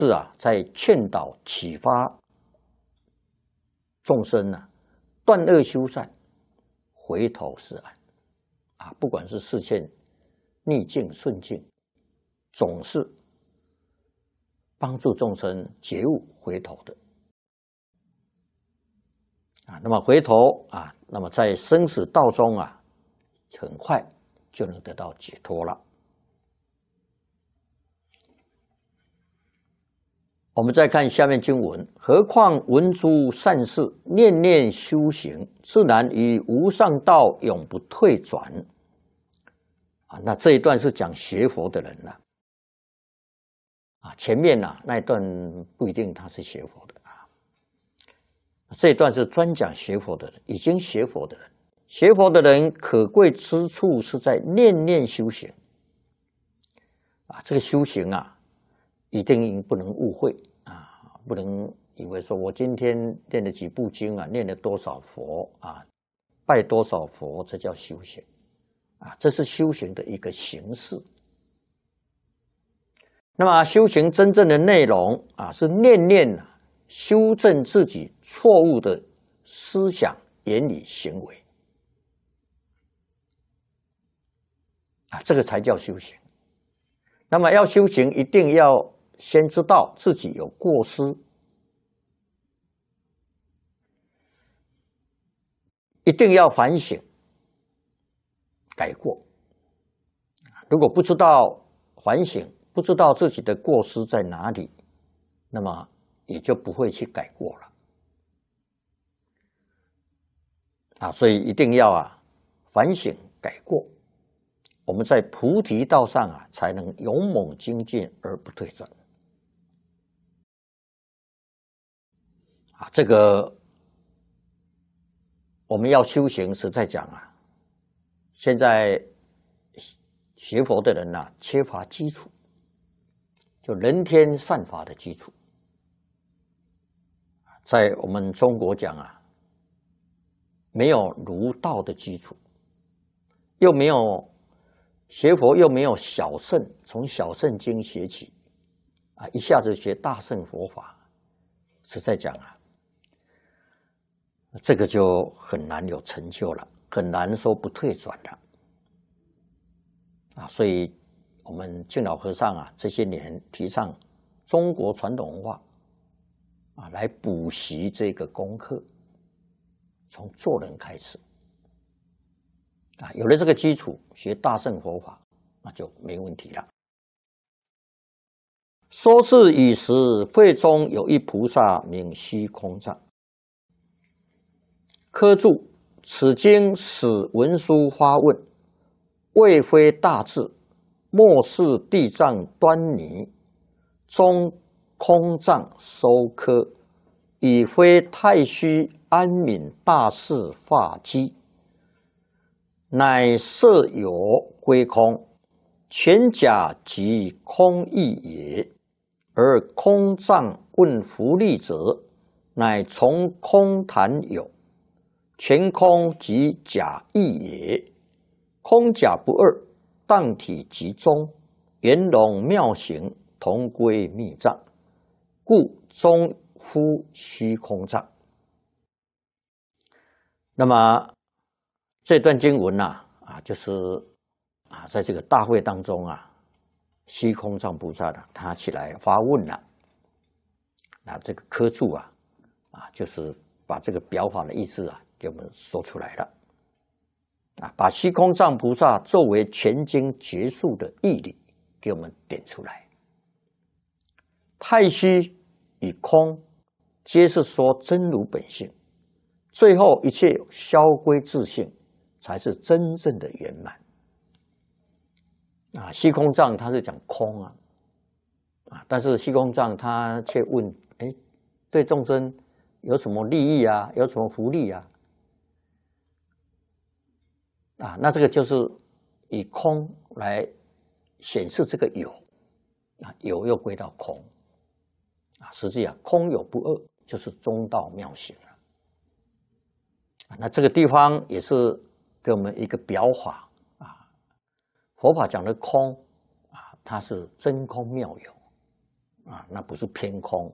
是啊，在劝导启发众生啊，断恶修善，回头是岸啊，不管是视线逆境顺境，总是帮助众生觉悟回头的啊。那么回头啊，那么在生死道中啊，很快就能得到解脱了。我们再看下面经文：何况闻诸善事，念念修行，自然于无上道永不退转。啊，那这一段是讲学佛的人了。啊，前面那一段不一定他是学佛的啊。这一段是专讲学佛的人，已经学佛的人。学佛的人可贵之处是在念念修行。啊，这个修行啊，一定不能误会啊，不能以为说我今天念了几部经啊，念了多少佛啊，拜多少佛，这叫修行啊，这是修行的一个形式。那么修行真正的内容啊，是念念修正自己错误的思想、言语、行为啊，这个才叫修行。那么要修行，一定要先知道自己有过失，一定要反省、改过。如果不知道反省，不知道自己的过失在哪里，那么也就不会去改过了。啊，所以一定要反省改过，我们在菩提道上才能勇猛精进而不退转。啊，这个我们要修行，实在讲现在学佛的人缺乏基础，就人天善法的基础。在我们中国讲没有儒道的基础，又没有学佛，又没有小乘，从小乘经学起一下子学大乘佛法，实在讲这个就很难有成就了，很难说不退转了所以我们敬老和尚这些年提倡中国传统文化来补习这个功课，从做人开始有了这个基础，学大乘佛法那就没问题了。说是以时，会中有一菩萨名虚空藏，科注：此经使文殊发问，未非大智，莫视地藏端倪，中空藏收科，已非太虚安敏大士化机，乃色有归空，全假即空义也。而空藏问福利者，乃从空谈有，全空即假义也。空假不二，当体即中，圆融妙行，同归密藏，故中夫虚空藏。那么这段经文就是在这个大会当中虚空藏菩萨他起来发问了。那这个科注就是把这个表法的意思给我们说出来了。把虚空藏菩萨作为全经结束的义理给我们点出来。太虚与空皆是说真如本性，最后一切消归自性，才是真正的圆满。虚空藏他是讲空但是虚空藏他却问，对众生有什么利益有什么福利那这个就是以空来显示这个有有又归到空实际空有不二，就是中道妙行了。那这个地方也是给我们一个表法佛法讲的空它是真空妙有啊，那不是偏空。